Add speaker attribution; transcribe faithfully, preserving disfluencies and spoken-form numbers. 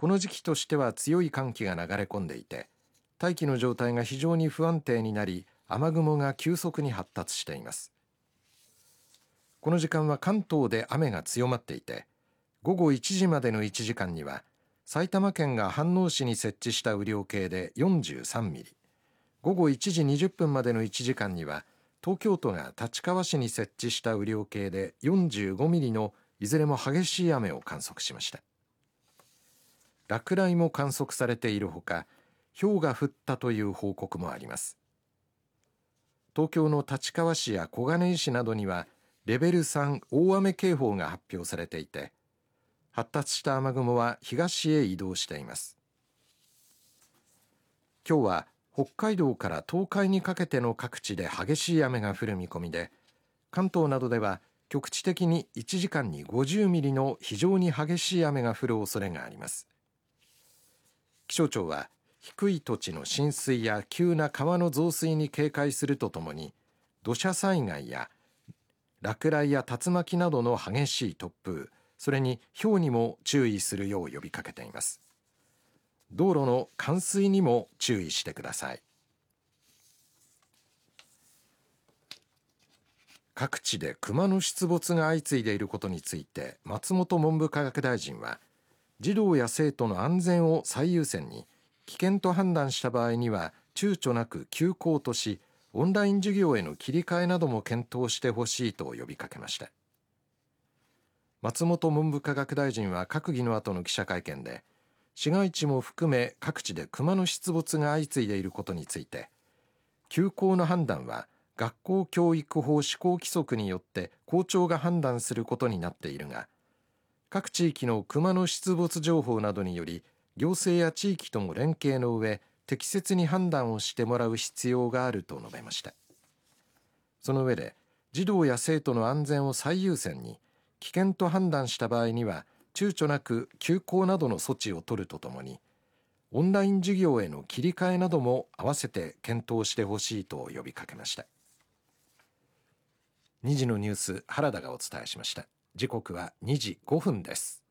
Speaker 1: この時期としては強い寒気が流れ込んでいて、大気の状態が非常に不安定になり、雨雲が急速に発達しています。この時間は関東で雨が強まっていて、午後いちじまでのいちじかんには埼玉県が飯能市に設置した雨量計でよんじゅうさんミリ、午後いちじにじゅっぷんまでのいちじかんには東京都が立川市に設置した雨量計でよんじゅうごミリのいずれも激しい雨を観測しました。落雷も観測されているほか、氷が降ったという報告もあります。東京の立川市や小金井市などにはレベルさん大雨警報が発表されていて、発達した雨雲は東へ移動しています。今日は北海道から東海にかけての各地で激しい雨が降る見込みで、関東などでは局地的にいちじかんにごじゅうミリの非常に激しい雨が降る恐れがあります。気象庁は低い土地の浸水や急な川の増水に警戒するとともに、土砂災害や落雷や竜巻などの激しい突風、それに雹にも注意するよう呼びかけています。道路の冠水にも注意してください。各地で熊の出没が相次いでいることについて、松本文部科学大臣は児童や生徒の安全を最優先に、危険と判断した場合には躊躇なく休校とし、オンライン授業への切り替えなども検討してほしいと呼びかけました。松本文部科学大臣は閣議の後の記者会見で、市街地も含め各地で熊の出没が相次いでいることについて、休校の判断は学校教育法施行規則によって校長が判断することになっているが、各地域の熊の出没情報などにより、行政や地域とも連携の上、適切に判断をしてもらう必要があると述べました。その上で、児童や生徒の安全を最優先に、危険と判断した場合には躊躇なく休校などの措置を取るとともに、オンライン授業への切り替えなども合わせて検討してほしいと呼びかけました。にじのニュース、原田がお伝えしました。時刻はにじごふんです。